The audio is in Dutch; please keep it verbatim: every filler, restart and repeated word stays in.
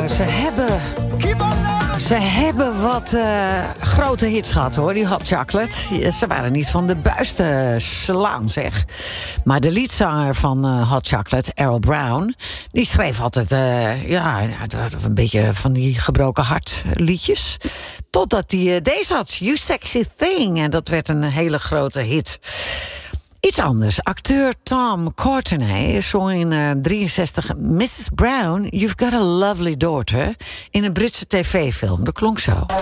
ze hebben... Ze hebben wat uh, grote hits gehad, hoor, die Hot Chocolate. Ze waren niet van de buis te slaan, zeg. Maar de leadzanger van uh, Hot Chocolate, Errol Brown... die schreef altijd uh, ja, een beetje van die gebroken hart liedjes. Totdat hij uh, deze had, You Sexy Thing. En dat werd een hele grote hit. Iets anders. Acteur Tom Courtenay zong in uh, drieënzestig... missus Brown, You've Got a Lovely Daughter... in een Britse tv-film. Dat klonk zo.